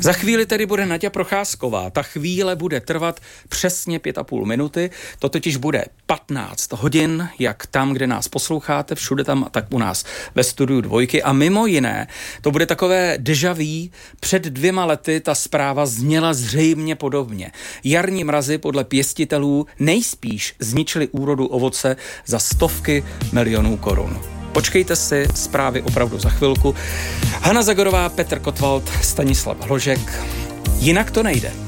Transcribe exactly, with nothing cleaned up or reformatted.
Za chvíli tedy bude Naďa Procházková. Ta chvíle bude trvat přesně pět a půl minuty. To totiž bude patnáct hodin, jak tam, kde nás posloucháte, všude tam, tak u nás ve studiu Dvojky. A mimo jiné, to bude takové déjà vu. Před dvěma lety ta zpráva zněla zřejmě podobně. Jarní mrazy podle pěstitelů nejspíš zničily úrodu ovoce za stovky milionů korun. Počkejte si, zprávy opravdu za chvilku. Hana Zagorová, Petr Kotwald, Stanislav Hložek. Jinak to nejde.